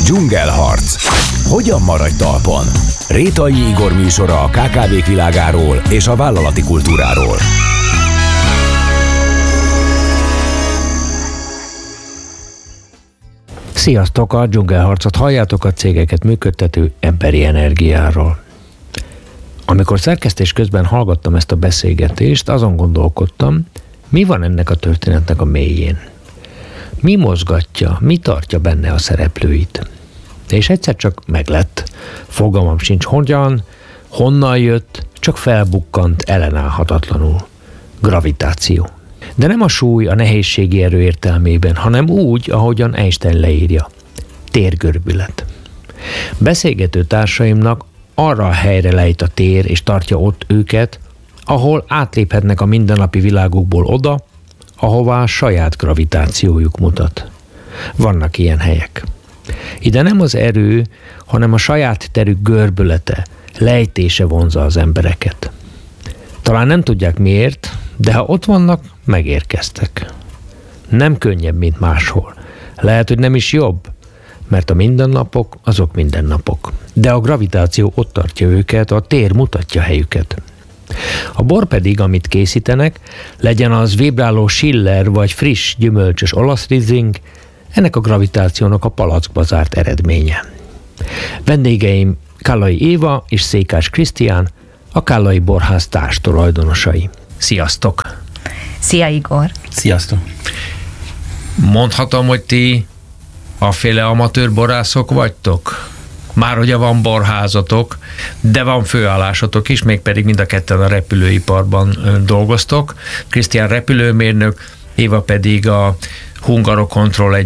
Dzsungelharc. Hogyan maradj talpon? Rétai Igor műsora a KKV-k világáról és a vállalati kultúráról. Sziasztok! A Dzsungelharcot halljátok, a cégeket működtető emberi energiáról. Amikor szerkesztés közben hallgattam ezt a beszélgetést, azon gondolkodtam, mi van ennek a történetnek a mélyén. Mi mozgatja, mi tartja benne a szereplőit. És egyszer csak meglett. Fogalmam sincs hogyan, honnan jött, csak felbukkant ellenállhatatlanul. Gravitáció. De nem a súly, a nehézségi erő értelmében, hanem úgy, ahogyan Einstein leírja. Térgörbület. Beszélgető társaimnak arra a helyre lejt a tér, és tartja ott őket, ahol átléphetnek a mindennapi világukból oda, ahová a saját gravitációjuk mutat. Vannak ilyen helyek. Ide nem az erő, hanem a saját terük görbülete, lejtése vonzza az embereket. Talán nem tudják miért, de ha ott vannak, megérkeztek. Nem könnyebb, mint máshol. Lehet, hogy nem is jobb, mert a mindennapok azok mindennapok. De a gravitáció ott tartja őket, a tér mutatja helyüket. A bor pedig, amit készítenek, legyen az vibráló Schiller vagy friss, gyümölcsös olasz rizling, ennek a gravitációnak a palackba zárt eredménye. Vendégeim Kállai Éva és Székás Krisztián, a Kállai Borház társtulajdonosai. Sziasztok! Szia, Igor! Sziasztok! Mondhatom, hogy ti aféle amatőr borászok vagytok? Már ugye van borházatok, de van főállásotok is, mégpedig mind a ketten a repülőiparban dolgoztok. Krisztián repülőmérnök, Éva pedig a Hungarocontrol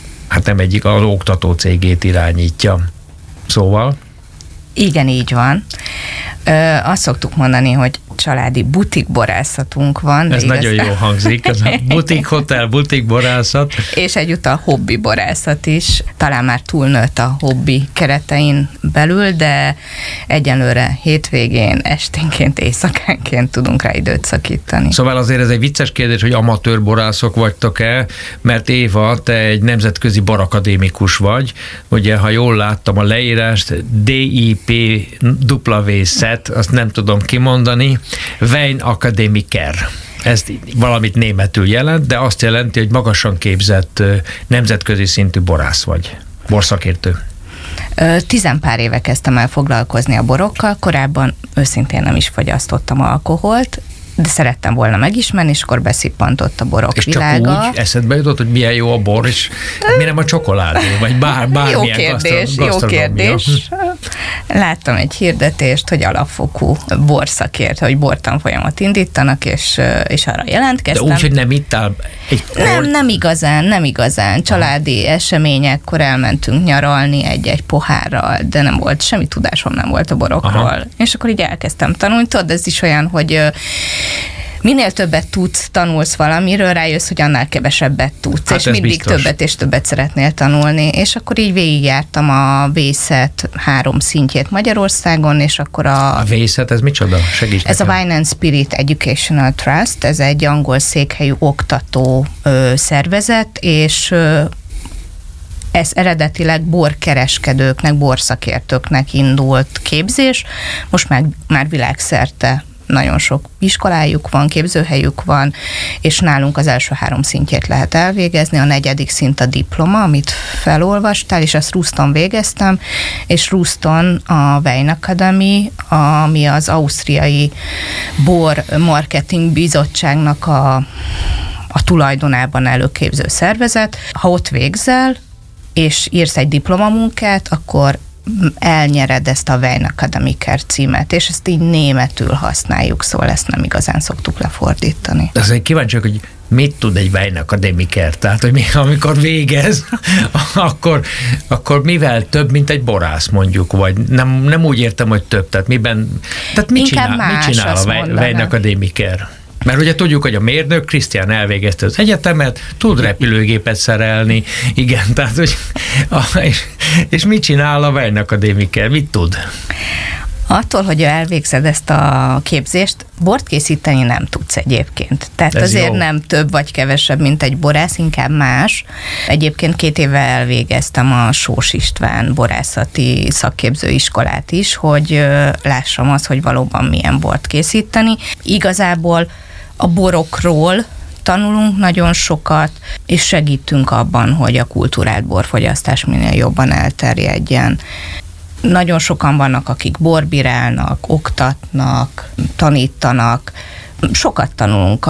az oktató cégét irányítja. Szóval? Igen, így van. Azt szoktuk mondani, hogy családi butikborászatunk van. Ez nagyon jól hangzik, ez a butik hotel, butik borászat. És egyúttal hobbi borászat is. Talán már túlnőtt a hobbi keretein belül, de egyenlőre hétvégén, esténként, éjszakánként tudunk rá időt szakítani. Szóval azért ez egy vicces kérdés, hogy amatőr borászok vagytok-e, mert Éva, te egy nemzetközi borakadémikus vagy. Ugye, ha jól láttam a leírást, DIPW-SET, azt nem tudom kimondani, Weinakademiker. Ez valamit németül jelent, de azt jelenti, hogy magasan képzett nemzetközi szintű borász vagy, borszakértő. 10 pár éve kezdtem el foglalkozni a borokkal, korábban őszintén nem is fogyasztottam alkoholt, de szerettem volna megismerni, és akkor beszippantott a borok és világa. És csak úgy eszedbe jutott, hogy milyen jó a bor, és mi nem a csokoládé, vagy bármilyen jó kérdés. Láttam egy hirdetést, hogy alapfokú borszakért, hogy bortanfolyamat indítanak, és arra jelentkeztem. De úgy, hogy nem ittál egy Nem igazán. Családi eseményekkor elmentünk nyaralni egy pohárral, de nem volt, semmi tudásom nem volt a borokról. Aha. És akkor így elkezdtem tanulni. Tudod, ez is olyan, hogy minél többet tudsz, tanulsz valamiről, rájössz, hogy annál kevesebbet tudsz, hát és mindig biztos. Többet és többet szeretnél tanulni, és akkor így végigjártam a WSET 3 szintjét Magyarországon, és akkor a WSET, ez micsoda? Segíts ez nekem. a Wine and Spirit Educational Trust, ez egy angol székhelyű oktató szervezet, és ez eredetileg borkereskedőknek, borszakértőknek indult képzés, most már világszerte nagyon sok iskolájuk van, képzőhelyük van, és nálunk az első 3 szintjét lehet elvégezni, a 4. szint a diploma, amit felolvastál, és azt Ruston végeztem, és Ruston a Weinakademie, ami az ausztriai bor marketing bizottságnak a tulajdonában előképző szervezet. Ha ott végzel, és írsz egy diplomamunkát, akkor elnyered ezt a Weinakademiker címet, és ezt így németül használjuk, szóval ezt nem igazán szoktuk lefordítani. Azért kíváncsiak, hogy mit tud egy Weinakademiker? Tehát, hogy amikor végez, akkor mivel több, mint egy borász mondjuk, vagy nem úgy értem, hogy több, tehát mit csinál a Weinakademiker? Mert ugye tudjuk, hogy a mérnök, Krisztián elvégezte az egyetemet, tud repülőgépet szerelni, igen, tehát, hogy és mit csinál a Weinakademiker? Mit tud? Attól, hogy elvégzed ezt a képzést, bort készíteni nem tudsz egyébként. Tehát Ez azért jó. nem több vagy kevesebb, mint egy borász, inkább más. Egyébként 2 éve elvégeztem a Sós István borászati szakképzőiskolát is, hogy lássam azt, hogy valóban milyen bort készíteni. Igazából a borokról tanulunk nagyon sokat, és segítünk abban, hogy a kulturált borfogyasztás minél jobban elterjedjen. Nagyon sokan vannak, akik borbirálnak, oktatnak, tanítanak. Sokat tanulunk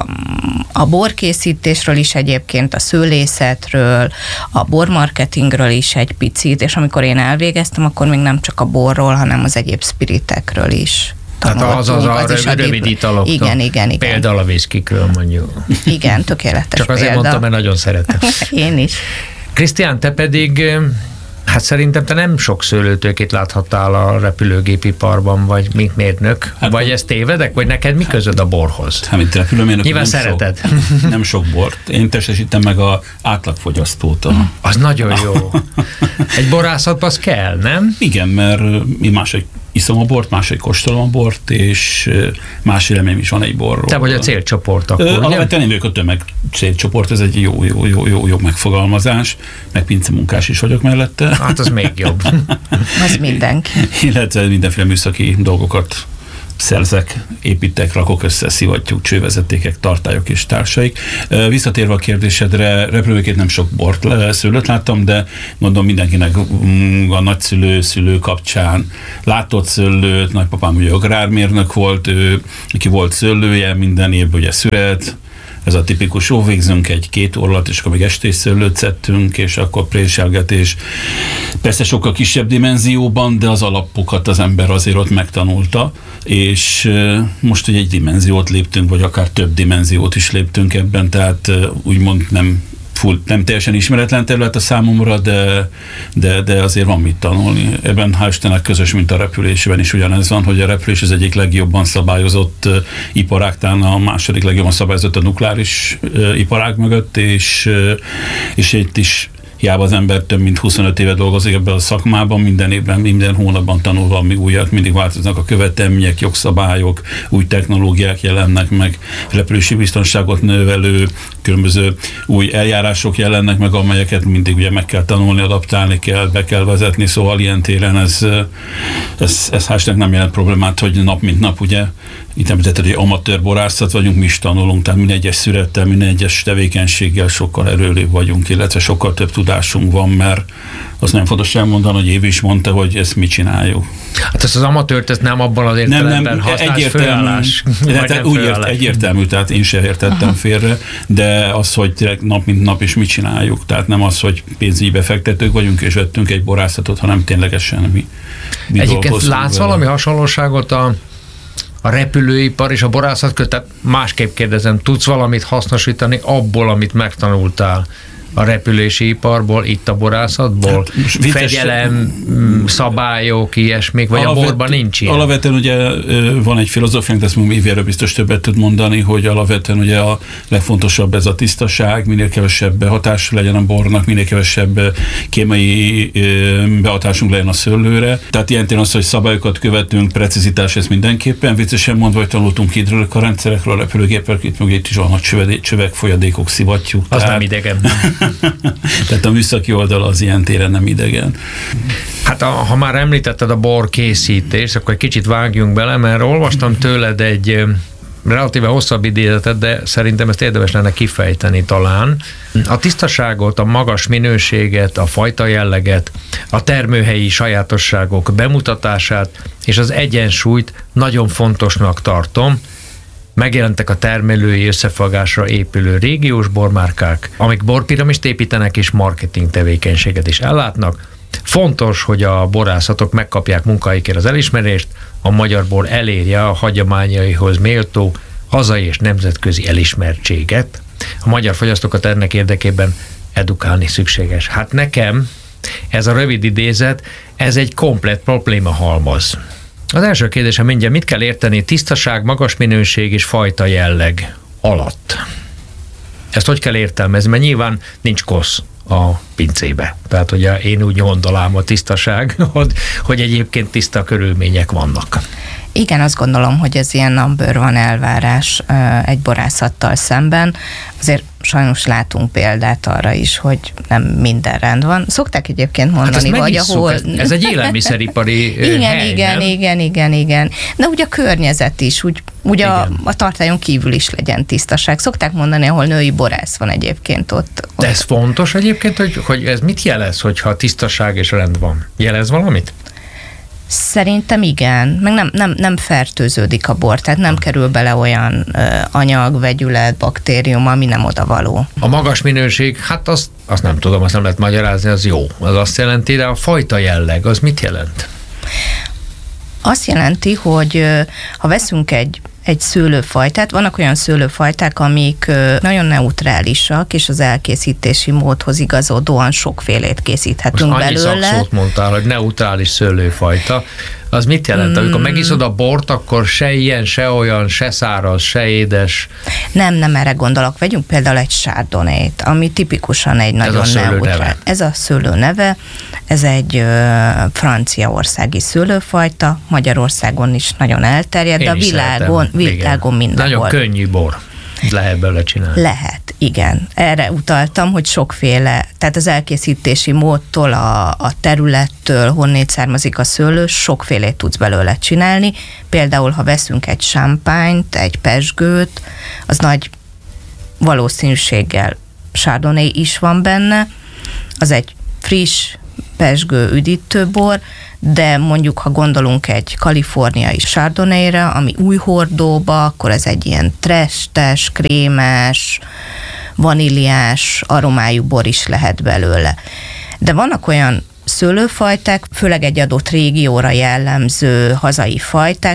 a borkészítésről is egyébként, a szőlészetről, a bormarketingről is egy picit, és amikor én elvégeztem, akkor még nem csak a borról, hanem az egyéb spiritekről is. Tehát az a rövid italoktól. Igen. Például a viszkikről mondjuk. Igen, tökéletes Csak azért példa. mondtam, mert nagyon szeretem. Én is. Krisztián, te pedig, hát szerintem te nem sok szőlőtőkét láthattál a repülőgépiparban, vagy mint mérnök, vagy ezt tévedek, vagy neked mi közöd a borhoz? Hát, mint repülőmérnök, Nyilván szereted. Nem sok bort. Én testesítem meg a átlagfogyasztót. Az nagyon jó. Egy borászatban az kell, nem? Igen, mert én máshogy iszom a bort, máshogy kóstolom a bort, és más véleményem is van egy borról. Te vagy a célcsoport akkor, ugye? Alapvetően én vagyok a tömeg célcsoport, ez egy jó megfogalmazás, meg pincemunkás is vagyok mellette. Hát az még jobb. Az mindenki. Illetve mindenféle műszaki dolgokat szerzek, építek, rakok össze, szivattyúk, csővezetékek, tartályok és társaik. Visszatérve a kérdésedre, repülőként nem sok bort, szőlőt láttam, de mondom mindenkinek a nagyszülő kapcsán látott szőlőt, nagypapám ugye agrármérnök volt, aki volt szőlője, minden évben ugye szüret, ez a tipikus, végzünk 1-2 orlat, és akkor még estés szőlőt szedtünk, és akkor préselgetés. Persze sokkal kisebb dimenzióban, de az alapokat az ember azért ott megtanulta, és most ugye egy dimenziót léptünk, vagy akár több dimenziót is léptünk ebben, tehát úgymond nem teljesen ismeretlen terület a számomra, de azért van mit tanulni. Ebben hál' Istennek közös, mint a repülésben is ugyanez van, hogy a repülés az egyik legjobban szabályozott iparág, talán a második legjobban szabályozott a nukleáris iparág mögött, és itt is hiába az ember több mint 25 éve dolgozik ebben a szakmában, minden évben, minden hónapban tanul valami újat, mindig változnak a követelmények, jogszabályok, új technológiák jelennek meg, repülési biztonságot növelő, különböző új eljárások jelennek meg, amelyeket mindig ugye meg kell tanulni, adaptálni kell, be kell vezetni, szóval ilyen téren ez hál' nem jelent problémát, hogy nap mint nap ugye, itt említetted, hogy amatőr borászat vagyunk, mi is tanulunk, tehát minden egyes szürettel, minden egyes tevékenységgel sokkal erőlébb vagyunk, illetve sokkal több tudásunk van, mert azt nem fontos elmondani, hogy Évi is mondta, hogy ezt mi csináljuk. Hát ezt az amatőrt, ezt nem abban az értelemben használsz, főállás. Egyértelmű, tehát én sem értettem félre, de az, hogy nap mint nap is mit csináljuk, tehát nem az, hogy pénzügyi befektetők vagyunk és vettünk egy borászatot, hanem ténylegesen mi Egyébként látsz valami hasonlóságot a repülőipar és a borászat között? Tehát másképp kérdezem, tudsz valamit hasznosítani abból, amit megtanultál a repülési iparból, itt a borászatból? Hát, fegyelem, szabályok, ilyesmik, vagy a borban nincs ilyen? Alapvetően ugye van egy filozófiánk, de ezt mondom, Évi biztos többet tud mondani, hogy alapvetően ugye a legfontosabb ez a tisztaság, minél kevesebb behatás legyen a bornak, minél kevesebb kémiai behatásunk legyen a szőlőre. Tehát ilyen téren az, hogy szabályokat követünk, precizitás, ez mindenképpen. Viccesen mondva, hogy tanultunk hidrolika rendszerekről, a repülőgépek, itt mögé is vannak csövek, folyadékok, szivattyúk. Az nem idegen. Tehát a műszaki oldal az ilyen téren nem idegen. Hát ha már említetted a bor készítést, akkor egy kicsit vágjunk bele, mert olvastam tőled egy relatíve hosszabb idézetet, de szerintem ezt érdemes lenne kifejteni talán. A tisztaságot, a magas minőséget, a fajta jelleget, a termőhelyi sajátosságok bemutatását és az egyensúlyt nagyon fontosnak tartom. Megjelentek a termelői összefogásra épülő régiós bormárkák, amik borpiramist építenek és marketing tevékenységet is ellátnak. Fontos, hogy a borászatok megkapják munkáikért az elismerést, a magyar bor elérje a hagyományaihoz méltó hazai és nemzetközi elismertséget. A magyar fogyasztókat ennek érdekében edukálni szükséges. Hát nekem ez a rövid idézet, ez egy komplett problémahalmaz. Az első kérdésem mindjárt, mit kell érteni tisztaság, magas minőség és fajta jelleg alatt? Ezt hogy kell értelmezni? Mert nyilván nincs kosz a pincébe. Tehát ugye én úgy gondolom a tisztaság, hogy egyébként tiszta körülmények vannak. Igen, azt gondolom, hogy ez ilyen number van elvárás egy borászattal szemben. Azért sajnos látunk példát arra is, hogy nem minden rend van. Szokták egyébként mondani, hogy ahol... Ez egy élelmiszeripari hely, igen. De ugye a környezet is, úgy a tartályon kívül is legyen tisztaság. Szokták mondani, ahol női borász van egyébként ott. De ez fontos egyébként, hogy ez mit jelez, hogyha tisztaság és rend van? Jelez valamit? Szerintem igen, meg nem fertőződik a bor, tehát nem kerül bele olyan anyag, vegyület, baktérium, ami nem odavaló. A magas minőség, hát azt nem tudom, azt nem lehet magyarázni, az jó. Az azt jelenti, de a fajta jelleg, az mit jelent? Azt jelenti, hogy ha veszünk egy szőlőfajtát, vannak olyan szőlőfajták, amik nagyon neutrálisak, és az elkészítési módhoz igazodóan sokfélét készíthetünk most belőle. Annyi szakszót mondtál, hogy neutrális szőlőfajta. Az mit jelent? Amikor megiszod a bort, akkor se ilyen, se olyan, se száraz, se édes? Nem erre gondolok. Vegyünk például egy chardonnay-t, ami tipikusan egy nagyon neutrális. Ez a szőlő neve. Ez egy franciaországi szőlőfajta, Magyarországon is nagyon elterjedt, de a világon mindenhol. Nagyon könnyű bor. Lehet belőle csinálni. Lehet, igen. Erre utaltam, hogy sokféle, tehát az elkészítési módtól, a területtől, honnét származik a szőlő, sokfélét tudsz belőle csinálni. Például, ha veszünk egy champagnyt, egy pezsgőt, az nagy valószínűséggel chardonnay is van benne, az egy friss, pezsgő üdítőbor, de mondjuk, ha gondolunk egy kaliforniai chardonnayre, ami új hordóba, akkor ez egy ilyen trestes, krémes, vaníliás aromájú bor is lehet belőle. De vannak olyan szőlőfajták, főleg egy adott régióra jellemző hazai fajták,